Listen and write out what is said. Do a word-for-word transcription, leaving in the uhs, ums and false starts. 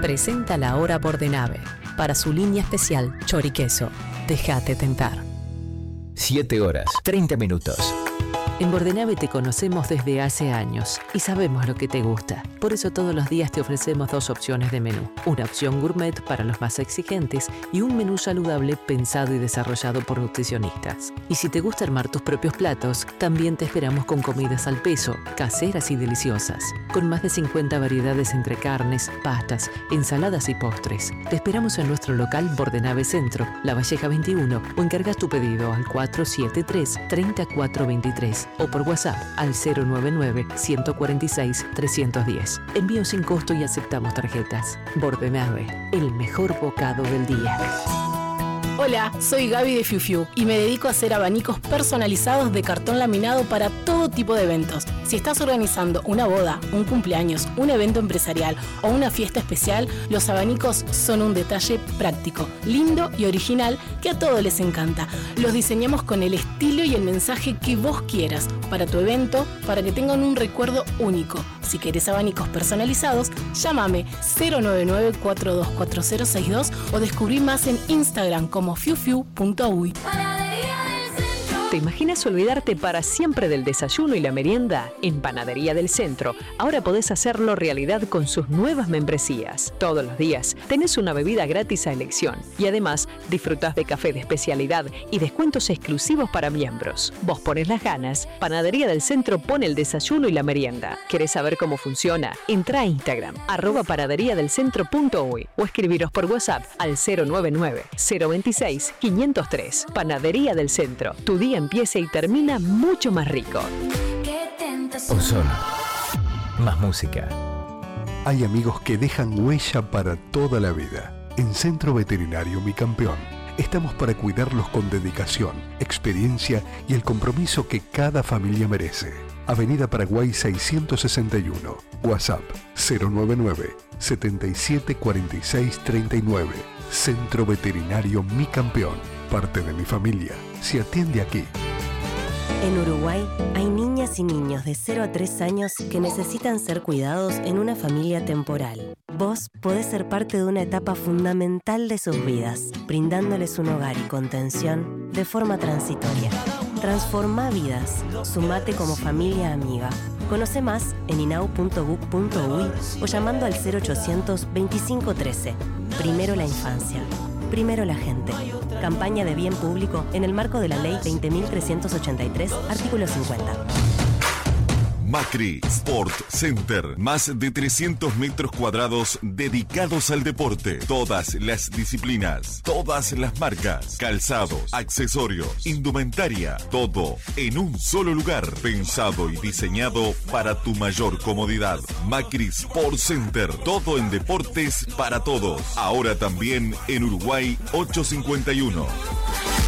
Presenta la hora Bordenave. Para su línea especial Choriqueso. Déjate tentar. siete horas, treinta minutos. En Bordenave te conocemos desde hace años y sabemos lo que te gusta. Por eso todos los días te ofrecemos dos opciones de menú. Una opción gourmet para los más exigentes y un menú saludable pensado y desarrollado por nutricionistas. Y si te gusta armar tus propios platos, también te esperamos con comidas al peso, caseras y deliciosas. Con más de cincuenta variedades entre carnes, pastas, ensaladas y postres. Te esperamos en nuestro local Bordenave Centro, La Valleja veintiuno, o encargas tu pedido al cuatro siete tres, tres cuatro dos tres. O por WhatsApp al cero nueve nueve, uno cuatro seis, tres uno cero. Envío sin costo y aceptamos tarjetas. Bordenave, el mejor bocado del día. Hola, soy Gaby de Fiu Fiu y me dedico a hacer abanicos personalizados de cartón laminado para todo tipo de eventos. Si estás organizando una boda, un cumpleaños, un evento empresarial o una fiesta especial, los abanicos son un detalle práctico, lindo y original que a todos les encanta. Los diseñamos con el estilo y el mensaje que vos quieras para tu evento, para que tengan un recuerdo único. Si querés abanicos personalizados, llámame cero nueve nueve, cuatro dos cuatro cero seis dos o descubrí más en Instagram como fiu fiu punto uy. ¿Te imaginas olvidarte para siempre del desayuno y la merienda? En Panadería del Centro, ahora podés hacerlo realidad con sus nuevas membresías. Todos los días tenés una bebida gratis a elección y además disfrutás de café de especialidad y descuentos exclusivos para miembros. Vos pones las ganas, Panadería del Centro pone el desayuno y la merienda. ¿Querés saber cómo funciona? Entrá a Instagram, arroba panadería del centro punto uy o escribiros por WhatsApp al cero nueve nueve, cero veintiséis, quinientos tres. Panadería del Centro, tu día empieza y termina mucho más rico. Ozono. Más música. Hay amigos que dejan huella para toda la vida. En Centro Veterinario Mi Campeón estamos para cuidarlos con dedicación, experiencia y el compromiso que cada familia merece. Avenida Paraguay seiscientos sesenta y uno. WhatsApp cero nueve nueve, setenta y siete cuarenta y seis treinta y nueve. Centro Veterinario Mi Campeón. Parte de mi familia. Se atiende aquí. En Uruguay hay niñas y niños de cero a tres años que necesitan ser cuidados en una familia temporal. Vos podés ser parte de una etapa fundamental de sus vidas, brindándoles un hogar y contención de forma transitoria. Transformá vidas. Sumate como familia amiga. Conoce más en inau punto gov punto uy o llamando al cero ochocientos, veinticinco trece. Primero la infancia. Primero la gente. Campaña de bien público en el marco de la Ley veinte mil trescientos ochenta y tres, artículo cincuenta. Macri Sport Center, más de trescientos metros cuadrados dedicados al deporte, todas las disciplinas, todas las marcas, calzados, accesorios, indumentaria, todo en un solo lugar, pensado y diseñado para tu mayor comodidad. Macri Sport Center, todo en deportes para todos, ahora también en Uruguay ochocientos cincuenta y uno.